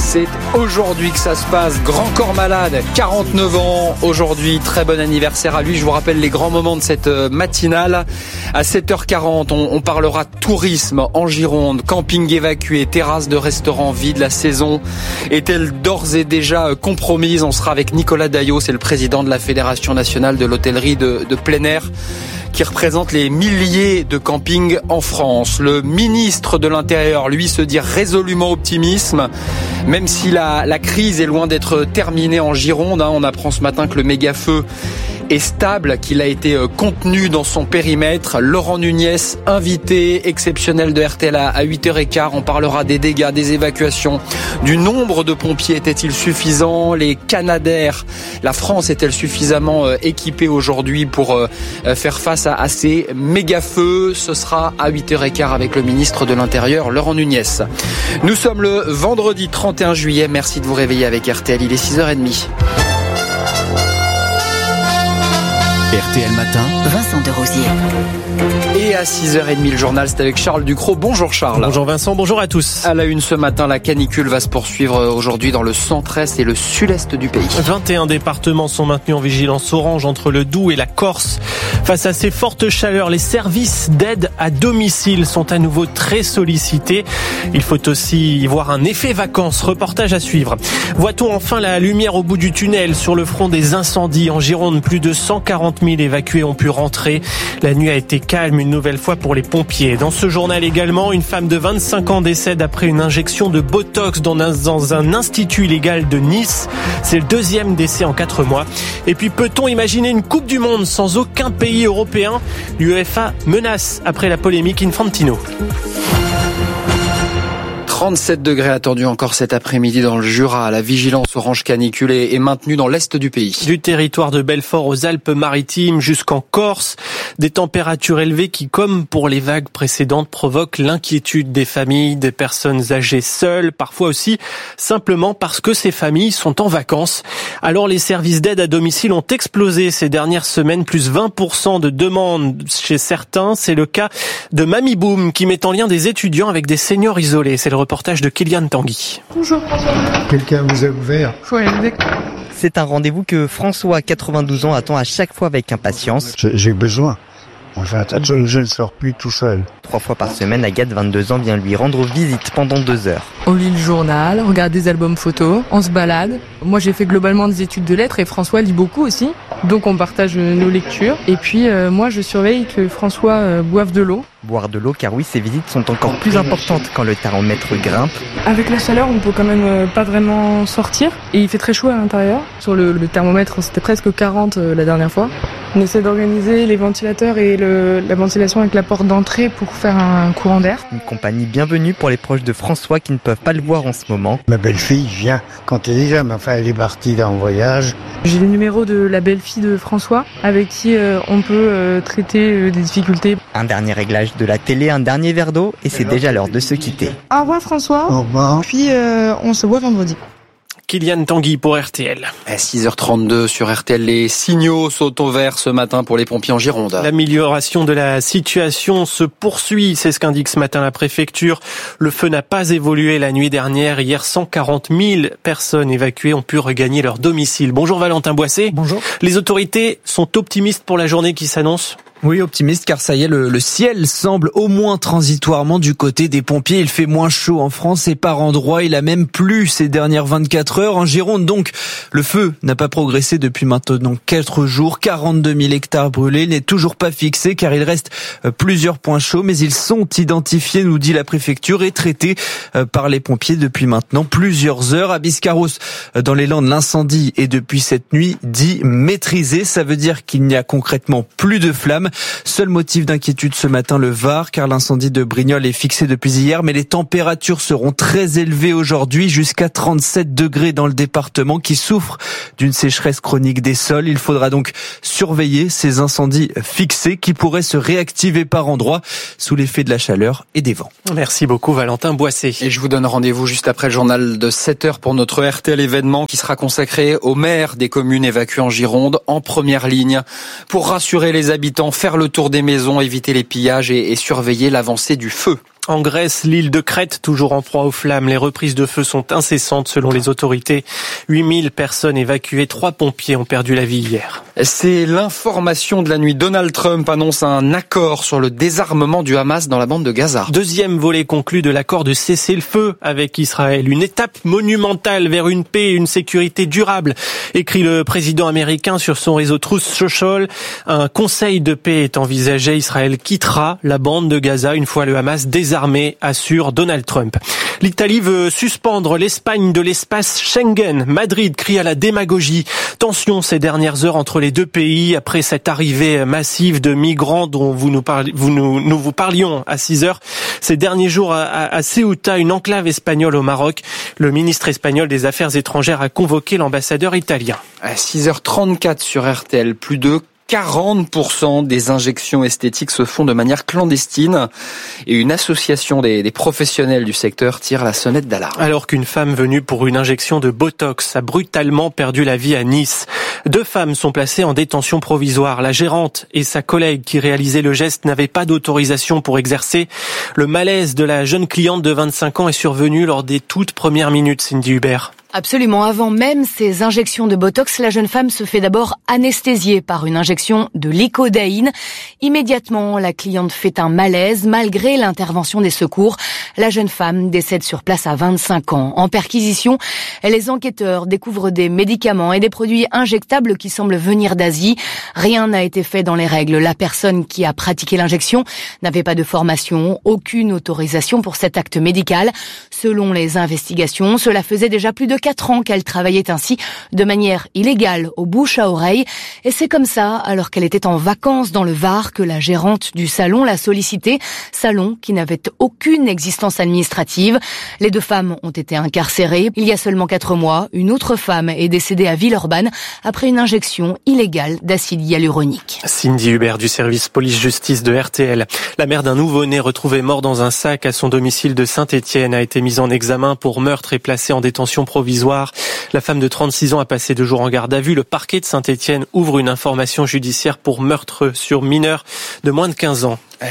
C'est aujourd'hui que ça se passe. Grand corps malade, 49 ans aujourd'hui. Très bon anniversaire à lui. Je vous rappelle les grands moments de cette matinale. À 7h40, on parlera tourisme en Gironde, camping évacué, terrasse de restaurants vides. La saison est-elle d'ores et déjà compromise? On sera avec Nicolas Daillot, c'est le président de la Fédération nationale de l'hôtellerie de plein air, qui représente les milliers de campings en France. Le ministre de l'Intérieur, lui, se dit résolument optimiste, même si la crise est loin d'être terminée en Gironde. On apprend ce matin que le méga-feu est stable, qu'il a été contenu dans son périmètre. Laurent Nunez, invité exceptionnel de RTL à 8h15. On parlera des dégâts, des évacuations, du nombre de pompiers. Était-il suffisant? Les Canadair, la France est-elle suffisamment équipée aujourd'hui pour faire face à ces méga-feux? Ce sera à 8h15 avec le ministre de l'Intérieur, Laurent Nunez. Nous sommes le vendredi 31 juillet. Merci de vous réveiller avec RTL. Il est 6h30. RTL Matin, Vincent Desrosiers. Et à 6h30, le journal, c'est avec Charles Ducrot. Bonjour Charles. Bonjour Vincent, bonjour à tous. À la une ce matin, la canicule va se poursuivre aujourd'hui dans le centre-est et le sud-est du pays. 21 départements sont maintenus en vigilance orange entre le Doubs et la Corse. Face à ces fortes chaleurs, les services d'aide à domicile sont à nouveau très sollicités. Il faut aussi y voir un effet vacances. Reportage à suivre. Voit-on enfin la lumière au bout du tunnel sur le front des incendies en Gironde? Plus de 140 000 évacués ont pu rentrer. La nuit a été calme une nouvelle fois pour les pompiers. Dans ce journal également, une femme de 25 ans décède après une injection de Botox dans un institut illégal de Nice. C'est le deuxième décès en 4 mois. Et puis, peut-on imaginer une Coupe du Monde sans aucun pays européen? L'UEFA menace après la polémique Infantino. 37 degrés attendus encore cet après-midi dans le Jura. La vigilance orange canicule est maintenue dans l'est du pays. Du territoire de Belfort aux Alpes-Maritimes jusqu'en Corse, des températures élevées qui, comme pour les vagues précédentes, provoquent l'inquiétude des familles, des personnes âgées seules, parfois aussi simplement parce que ces familles sont en vacances. Alors les services d'aide à domicile ont explosé ces dernières semaines, plus 20% de demandes chez certains. C'est le cas de Mamie Boom qui met en lien des étudiants avec des seniors isolés. C'est le reportage de Kylian Tanguy. Bonjour. Quelqu'un vous a ouvert? C'est un rendez-vous que François, 92 ans, attend à chaque fois avec impatience. J'ai besoin. Enfin, je ne sors plus tout seul. 3 fois par semaine, Agathe, 22 ans, vient lui rendre visite pendant 2 heures. On lit le journal, on regarde des albums photos, on se balade. Moi, j'ai fait globalement des études de lettres et François lit beaucoup aussi. Donc, on partage nos lectures. Et puis, moi, je surveille que François boive de l'eau. Boire de l'eau, car oui, ces visites sont encore plus importantes quand le thermomètre grimpe. Avec la chaleur, on peut quand même pas vraiment sortir. Et il fait très chaud à l'intérieur. Sur le thermomètre, c'était presque 40 la dernière fois. On essaie d'organiser les ventilateurs et la ventilation avec la porte d'entrée pour faire un courant d'air. Une compagnie bienvenue pour les proches de François qui ne peuvent pas le voir en ce moment. Ma belle-fille vient quand elle est là, mais enfin elle est partie là en voyage. J'ai le numéro de la belle-fille de François avec qui on peut traiter des difficultés. Un dernier réglage de la télé, un dernier verre d'eau et c'est déjà l'heure de se quitter. Au revoir François. Au revoir. Puis on se voit vendredi. Kylian Tanguy pour RTL. À 6h32 sur RTL, les signaux sautent au vert ce matin pour les pompiers en Gironde. L'amélioration de la situation se poursuit, c'est ce qu'indique ce matin la préfecture. Le feu n'a pas évolué la nuit dernière. Hier, 140 000 personnes évacuées ont pu regagner leur domicile. Bonjour Valentin Boissé. Bonjour. Les autorités sont optimistes pour la journée qui s'annonce? Oui, optimiste, car ça y est, le ciel semble au moins transitoirement du côté des pompiers. Il fait moins chaud en France et par endroits, il a même plu ces dernières 24 heures. En Gironde, donc, le feu n'a pas progressé depuis maintenant 4 jours. 42 000 hectares brûlés. Il n'est toujours pas fixé car il reste plusieurs points chauds, mais ils sont identifiés, nous dit la préfecture, et traités par les pompiers depuis maintenant plusieurs heures. À Biscarrosse, dans les Landes, l'incendie est depuis cette nuit dit maîtrisé. Ça veut dire qu'il n'y a concrètement plus de flammes. Seul motif d'inquiétude ce matin, le Var, car l'incendie de Brignoles est fixé depuis hier, mais les températures seront très élevées aujourd'hui, jusqu'à 37 degrés dans le département qui souffre d'une sécheresse chronique des sols. Il faudra donc surveiller ces incendies fixés qui pourraient se réactiver par endroits sous l'effet de la chaleur et des vents. Merci beaucoup Valentin Boissé. Et je vous donne rendez-vous juste après le journal de 7h pour notre RTL événement qui sera consacré aux maires des communes évacuées en Gironde en première ligne pour rassurer les habitants, faire le tour des maisons, éviter les pillages et surveiller l'avancée du feu. En Grèce, l'île de Crète, toujours en proie aux flammes. Les reprises de feu sont incessantes selon les autorités. 8000 personnes évacuées, 3 pompiers ont perdu la vie hier. C'est l'information de la nuit. Donald Trump annonce un accord sur le désarmement du Hamas dans la bande de Gaza. Deuxième volet conclu de l'accord de cessez-le-feu avec Israël. Une étape monumentale vers une paix et une sécurité durable, écrit le président américain sur son réseau Truth Social. Un conseil de paix est envisagé. Israël quittera la bande de Gaza une fois le Hamas désarmé, assure Donald Trump. L'Italie veut suspendre l'Espagne de l'espace Schengen. Madrid crie à la démagogie. Tension ces dernières heures entre les deux pays après cette arrivée massive de migrants dont nous vous parlions à 6 heures. Ces derniers jours à Ceuta, une enclave espagnole au Maroc. Le ministre espagnol des Affaires étrangères a convoqué l'ambassadeur italien. À 6h34 sur RTL, plus de 40% des injections esthétiques se font de manière clandestine et une association des professionnels du secteur tire la sonnette d'alarme. Alors qu'une femme venue pour une injection de Botox a brutalement perdu la vie à Nice. 2 femmes sont placées en détention provisoire. La gérante et sa collègue qui réalisaient le geste n'avaient pas d'autorisation pour exercer. Le malaise de la jeune cliente de 25 ans est survenu lors des toutes premières minutes, Cindy Hubert. Absolument. Avant même ces injections de Botox, la jeune femme se fait d'abord anesthésier par une injection de licodaïne. Immédiatement, la cliente fait un malaise. Malgré l'intervention des secours, la jeune femme décède sur place à 25 ans. En perquisition, les enquêteurs découvrent des médicaments et des produits injectables qui semblent venir d'Asie. Rien n'a été fait dans les règles. La personne qui a pratiqué l'injection n'avait pas de formation, aucune autorisation pour cet acte médical. Selon les investigations, cela faisait déjà plus de 4 ans qu'elle travaillait ainsi de manière illégale au bouche à oreille. Et c'est comme ça, alors qu'elle était en vacances dans le Var, que la gérante du salon l'a sollicité. Salon qui n'avait aucune existence administrative. Les 2 femmes ont été incarcérées. Il y a seulement 4 mois, une autre femme est décédée à Villeurbanne après une injection illégale d'acide hyaluronique. Cindy Hubert du service police-justice de RTL. La mère d'un nouveau-né retrouvé mort dans un sac à son domicile de Saint-Étienne a été mise en examen pour meurtre et placée en détention provisoire. La femme de 36 ans a passé 2 jours en garde à vue. Le parquet de Saint-Étienne ouvre une information judiciaire pour meurtre sur mineur de moins de 15 ans. À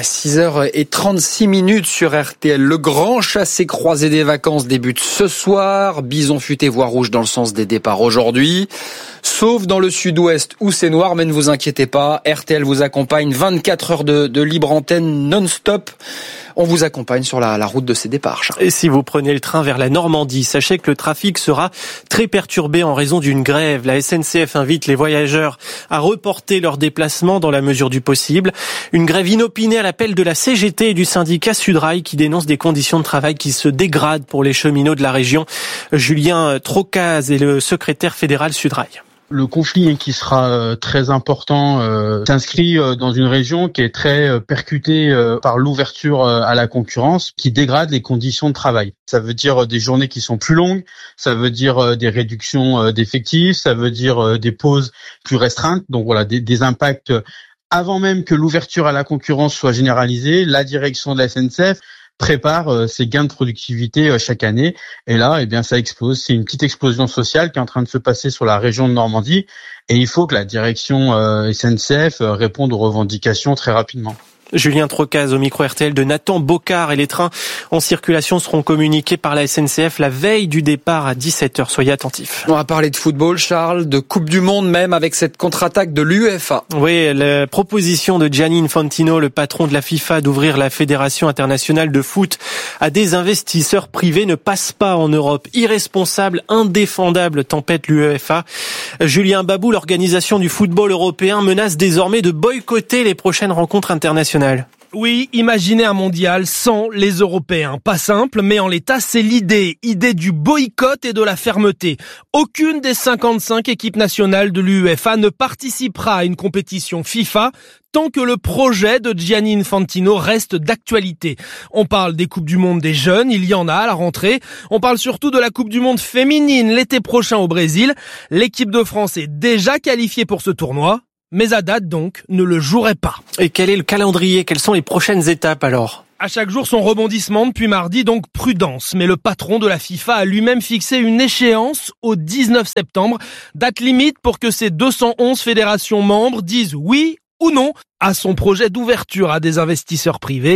6h36 sur RTL, le grand chassé-croisé des vacances débute ce soir. Bison futé voie rouge dans le sens des départs aujourd'hui. Sauf dans le sud-ouest où c'est noir, mais ne vous inquiétez pas. RTL vous accompagne 24 heures de libre antenne non-stop. On vous accompagne sur la route de ces départs. Et si vous prenez le train vers la Normandie, sachez que le trafic sera très perturbé en raison d'une grève. La SNCF invite les voyageurs à reporter leurs déplacements dans la mesure du possible. Une grève inopinée à l'appel de la CGT et du syndicat Sudrail qui dénonce des conditions de travail qui se dégradent pour les cheminots de la région. Julien Trocaz est le secrétaire fédéral Sudrail. Le conflit qui sera très important s'inscrit dans une région qui est très percutée par l'ouverture à la concurrence, qui dégrade les conditions de travail. Ça veut dire des journées qui sont plus longues, ça veut dire des réductions d'effectifs, ça veut dire des pauses plus restreintes. Donc voilà, des impacts avant même que l'ouverture à la concurrence soit généralisée. La direction de la SNCF prépare ses gains de productivité chaque année. Et là, ça explose. C'est une petite explosion sociale qui est en train de se passer sur la région de Normandie. Et il faut que la direction SNCF réponde aux revendications très rapidement. Julien Trocaz au micro RTL de Nathan Bocard, et les trains en circulation seront communiqués par la SNCF la veille du départ à 17h. Soyez attentifs. On va parler de football, Charles, de Coupe du Monde même, avec cette contre-attaque de l'UEFA. Oui, la proposition de Gianni Infantino, le patron de la FIFA, d'ouvrir la Fédération internationale de foot à des investisseurs privés ne passe pas en Europe. Irresponsable, indéfendable, tempête l'UEFA. Julien Babou, l'organisation du football européen, menace désormais de boycotter les prochaines rencontres internationales. Oui, imaginez un mondial sans les Européens. Pas simple, mais en l'état, c'est l'idée du boycott et de la fermeté. Aucune des 55 équipes nationales de l'UEFA ne participera à une compétition FIFA tant que le projet de Gianni Infantino reste d'actualité. On parle des Coupes du Monde des jeunes, il y en a à la rentrée. On parle surtout de la Coupe du Monde féminine l'été prochain au Brésil. L'équipe de France est déjà qualifiée pour ce tournoi. Mais à date donc, ne le jouerait pas. Et quel est le calendrier? Quelles sont les prochaines étapes alors? À chaque jour son rebondissement depuis mardi, donc prudence. Mais le patron de la FIFA a lui-même fixé une échéance au 19 septembre, date limite pour que ses 211 fédérations membres disent oui ou non à son projet d'ouverture à des investisseurs privés.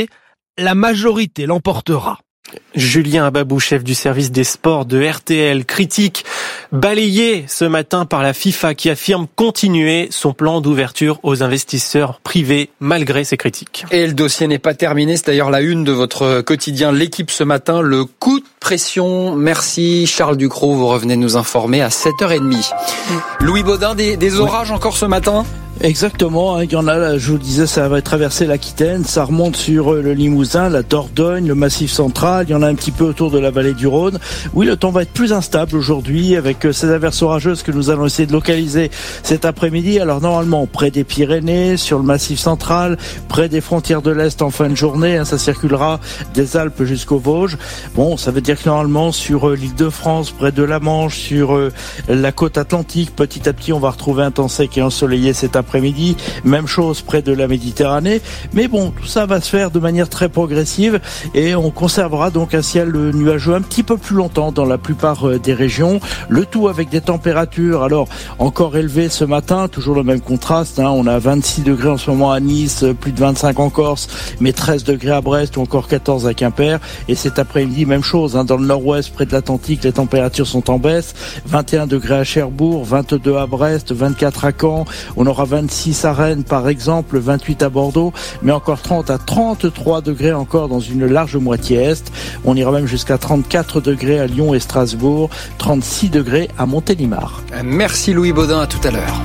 la majorité l'emportera. Julien Ababou, chef du service des sports de RTL, critique balayé ce matin par la FIFA qui affirme continuer son plan d'ouverture aux investisseurs privés malgré ses critiques. Et le dossier n'est pas terminé, c'est d'ailleurs la une de votre quotidien L'Équipe ce matin, le coup de pression. Merci Charles Ducrot, vous revenez nous informer à 7h30. Louis Baudin, des orages encore ce matin ? Exactement, il y en a là, je vous le disais, ça va traverser l'Aquitaine, ça remonte sur le Limousin, la Dordogne, le Massif central, il y en a un petit peu autour de la vallée du Rhône. Oui, le temps va être plus instable aujourd'hui avec ces averses orageuses que nous allons essayer de localiser cet après-midi. Alors normalement, près des Pyrénées, sur le Massif central, près des frontières de l'Est en fin de journée, ça circulera des Alpes jusqu'aux Vosges. Bon, ça veut dire que normalement sur l'Île-de-France, près de la Manche, sur la côte atlantique, petit à petit on va retrouver un temps sec et ensoleillé cet après-midi. Même chose près de la Méditerranée. Mais bon, tout ça va se faire de manière très progressive et on conservera donc un ciel nuageux un petit peu plus longtemps dans la plupart des régions. Le tout avec des températures alors encore élevées ce matin, toujours le même contraste. On a 26 degrés en ce moment à Nice, plus de 25 en Corse, mais 13 degrés à Brest ou encore 14 à Quimper. Et cet après-midi, même chose. Dans le nord-ouest, près de l'Atlantique, les températures sont en baisse. 21 degrés à Cherbourg, 22 à Brest, 24 à Caen. On aura 26 à Rennes par exemple, 28 à Bordeaux, mais encore 30 à 33 degrés encore dans une large moitié est. On ira même jusqu'à 34 degrés à Lyon et Strasbourg, 36 degrés à Montélimar. Merci Louis Baudin, à tout à l'heure.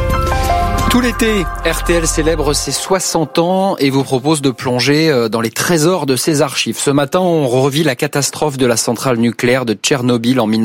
Tout l'été, RTL célèbre ses 60 ans et vous propose de plonger dans les trésors de ses archives. Ce matin, on revit la catastrophe de la centrale nucléaire de Tchernobyl en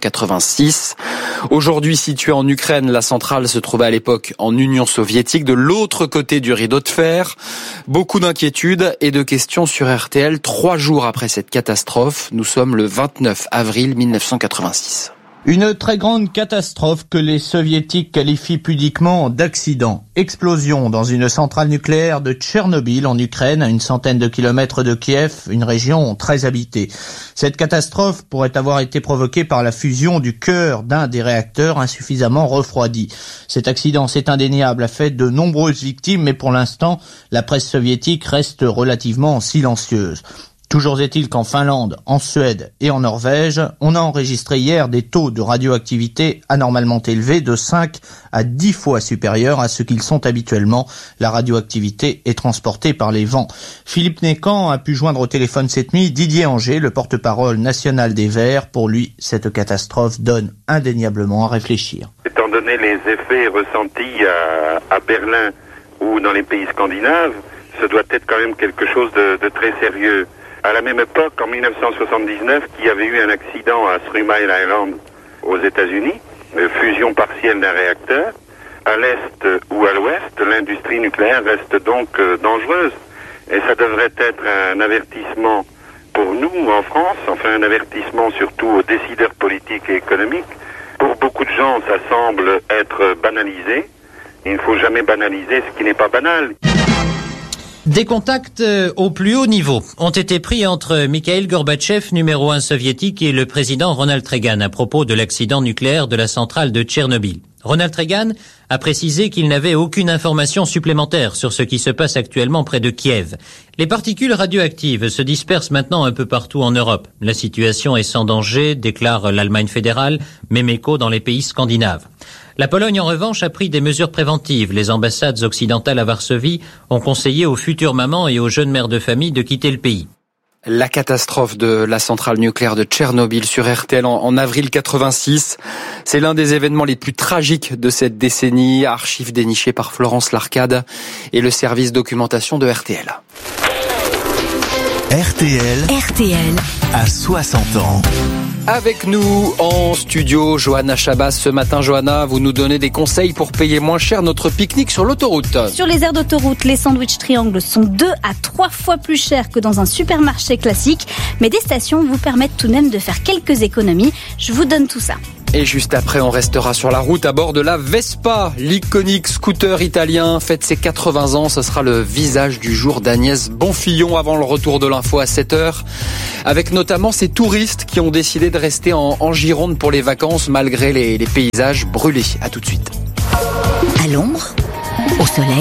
1986. Aujourd'hui située en Ukraine, la centrale se trouvait à l'époque en Union soviétique, de l'autre côté du rideau de fer. Beaucoup d'inquiétudes et de questions sur RTL 3 jours après cette catastrophe. Nous sommes le 29 avril 1986. Une très grande catastrophe que les soviétiques qualifient pudiquement d'accident. Explosion dans une centrale nucléaire de Tchernobyl en Ukraine, à une centaine de kilomètres de Kiev, une région très habitée. Cette catastrophe pourrait avoir été provoquée par la fusion du cœur d'un des réacteurs insuffisamment refroidi. Cet accident, c'est indéniable, a fait de nombreuses victimes, mais pour l'instant, la presse soviétique reste relativement silencieuse. Toujours est-il qu'en Finlande, en Suède et en Norvège, on a enregistré hier des taux de radioactivité anormalement élevés de 5 à 10 fois supérieurs à ce qu'ils sont habituellement. La radioactivité est transportée par les vents. Philippe Nécamp a pu joindre au téléphone cette nuit Didier Anger, le porte-parole national des Verts. Pour lui, cette catastrophe donne indéniablement à réfléchir. Étant donné les effets ressentis à Berlin ou dans les pays scandinaves, ce doit être quand même quelque chose de très sérieux. À la même époque, en 1979, il y avait eu un accident à 3 Mile Island aux États-Unis, fusion partielle d'un réacteur. À l'est ou à l'ouest, l'industrie nucléaire reste donc dangereuse. Et ça devrait être un avertissement pour nous en France, enfin un avertissement surtout aux décideurs politiques et économiques. Pour beaucoup de gens, ça semble être banalisé. Il ne faut jamais banaliser ce qui n'est pas banal. Des contacts au plus haut niveau ont été pris entre Mikhail Gorbatchev, numéro 1 soviétique, et le président Ronald Reagan à propos de l'accident nucléaire de la centrale de Tchernobyl. Ronald Reagan a précisé qu'il n'avait aucune information supplémentaire sur ce qui se passe actuellement près de Kiev. Les particules radioactives se dispersent maintenant un peu partout en Europe. La situation est sans danger, déclare l'Allemagne fédérale, même écho dans les pays scandinaves. La Pologne, en revanche, a pris des mesures préventives. Les ambassades occidentales à Varsovie ont conseillé aux futures mamans et aux jeunes mères de famille de quitter le pays. La catastrophe de la centrale nucléaire de Tchernobyl sur RTL en avril 86. C'est l'un des événements les plus tragiques de cette décennie. Archives dénichées par Florence Larcade et le service documentation de RTL. RTL à 60 ans. Avec nous en studio, Johanna Chabas. Ce matin, Johanna, vous nous donnez des conseils pour payer moins cher notre pique-nique sur l'autoroute. Sur les aires d'autoroute, les sandwichs triangles sont 2 à 3 fois plus chers que dans un supermarché classique. Mais des stations vous permettent tout de même de faire quelques économies. Je vous donne tout ça. Et juste après, on restera sur la route à bord de la Vespa. L'iconique scooter italien fête ses 80 ans. Ce sera le visage du jour d'Agnès Bonfillon avant le retour de l'info à 7h. Avec notamment ces touristes qui ont décidé de rester en Gironde pour les vacances malgré les paysages brûlés. À tout de suite. À l'ombre, au soleil.